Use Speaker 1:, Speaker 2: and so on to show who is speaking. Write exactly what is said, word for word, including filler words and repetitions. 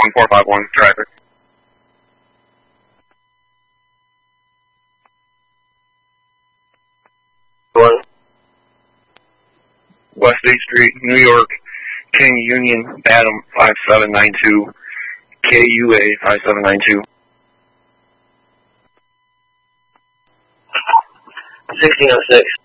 Speaker 1: one four five one, traffic.
Speaker 2: One.
Speaker 1: West eighth Street, New York, King Union, Adam five seven nine two, K U A five seven nine two.
Speaker 2: sixteen oh six.